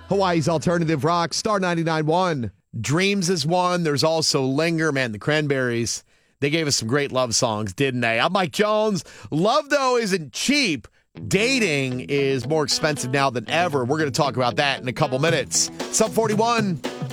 Hawaii's Alternative Rock, Star 99.1. Dreams is one. There's also Linger. Man, the Cranberries, they gave us some great love songs, didn't they? I'm Mike Jones. Love, though, isn't cheap. Dating is more expensive now than ever. We're going to talk about that in a couple minutes. Sub 41.